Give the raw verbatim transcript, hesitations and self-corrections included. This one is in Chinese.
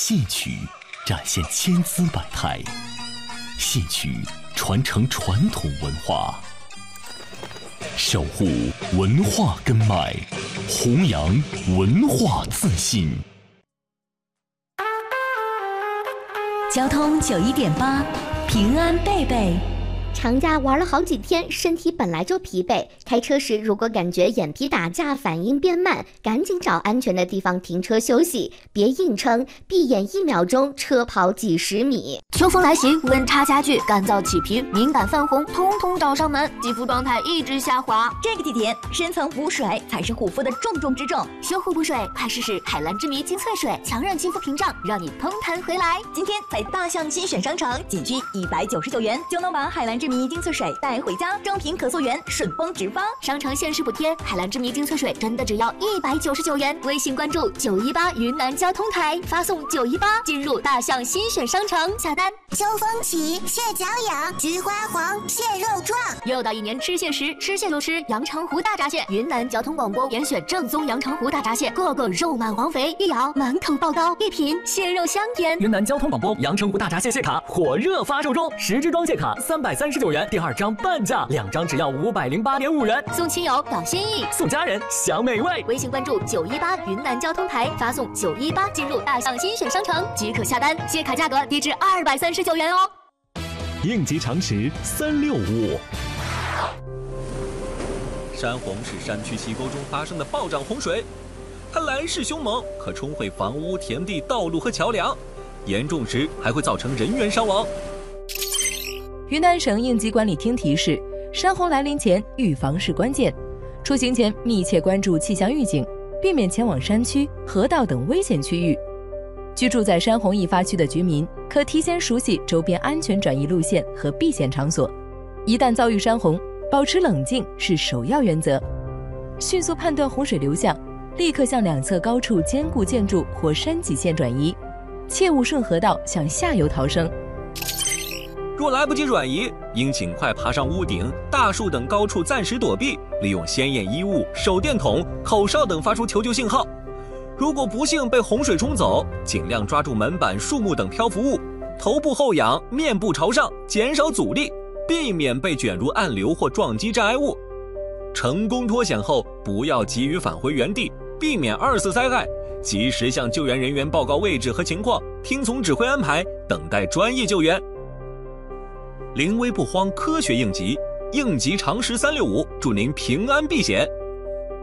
戏曲展现千姿百态，戏曲传承传统文化，守护文化根脉，弘扬文化自信。 交通九一点八，平安贝贝。 长假玩了好几天，身体本来就疲惫，开车时如果感觉眼皮打架，反应变慢，赶紧找安全的地方停车休息，别硬撑，闭眼一秒钟，车跑几十米。 秋风来袭，温差加剧，干燥起皮，敏感泛红，通通找上门，肌肤状态一直下滑。 这个季节，深层补水才是护肤的重中之重。 修护补水，快试试海蓝之谜精粹水，强韧肌肤屏障，让你通弹回来。 今天在大象新选商城，仅需一百九十九元就能把海蓝之谜精粹水带回家，正品可溯源，顺丰直发。 商城限时补贴，海蓝之谜精粹水真的只要一百九十九元。微信关注九一八云南交通台，发送九一八进入大象新选商城下单。 秋风起，蟹脚痒，菊花黄，蟹肉壮。 又到一年吃蟹时，吃蟹就吃阳澄湖大闸蟹。云南交通广播严选正宗阳澄湖大闸蟹，个个肉满黄肥，一咬满口爆膏，一品蟹肉香甜。 云南交通广播阳澄湖大闸蟹蟹卡火热发售中，十支装蟹卡三百三十九元，第二张半价，两张只要五百零八点五元。 送亲友表心意， 送家人享美味。 微信关注九一八云南交通台，发送九一八进入大象新选商城即可下单，蟹卡价格低至二百三十九元哦。 应急常识三六五。 山洪是山区溪沟中发生的暴涨洪水，它来势凶猛，可冲毁房屋、田地、道路和桥梁，严重时还会造成人员伤亡。 云南省应急管理厅提示，山洪来临前预防是关键，出行前密切关注气象预警，避免前往山区、河道等危险区域。居住在山洪易发区的居民可提前熟悉周边安全转移路线和避险场所，一旦遭遇山洪，保持冷静是首要原则。迅速判断洪水流向，立刻向两侧高处坚固建筑或山脊线转移，切勿顺河道向下游逃生。 若来不及转移，应尽快爬上屋顶、大树等高处暂时躲避，利用鲜艳衣物、手电筒、口哨等发出求救信号。如果不幸被洪水冲走，尽量抓住门板、树木等漂浮物，头部后仰，面部朝上，减少阻力，避免被卷入暗流或撞击障碍物。成功脱险后，不要急于返回原地，避免二次灾害，及时向救援人员报告位置和情况，听从指挥安排，等待专业救援。临危不慌，科学应急，应急常识三六五，祝您平安避险。